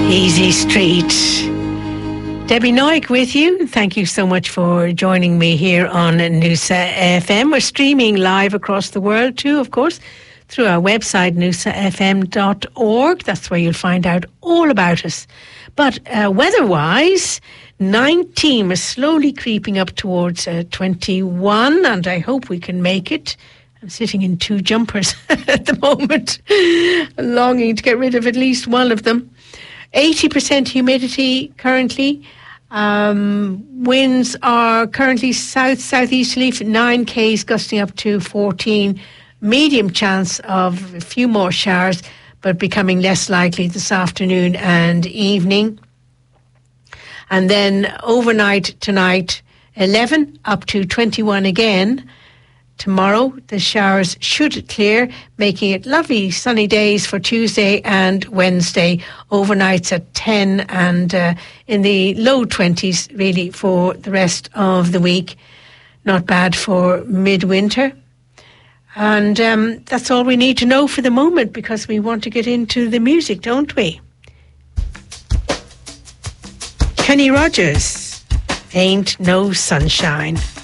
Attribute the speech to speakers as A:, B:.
A: Easy Street. Debbie Noik with you. Thank you so much for joining me here on Noosa FM. We're streaming live across the world too, of course, through our website, noosafm.org. That's where you'll find out all about us. But weather-wise, 19 is slowly creeping up towards 21, and I hope we can make it. I'm sitting in two jumpers at the moment, longing to get rid of at least one of them. 80% humidity currently. Winds are currently south-southeasterly, 9 k's gusting up to 14. Medium chance of a few more showers, but becoming less likely this afternoon and evening. And then overnight tonight, 11 up to 21 again. Tomorrow, the showers should clear, making it lovely sunny days for Tuesday and Wednesday. Overnights at 10 and in the low 20s, really, for the rest of the week. Not bad for midwinter. And that's all we need to know for the moment, because we want to get into the music, don't we? Kenny Rogers, Ain't No Sunshine.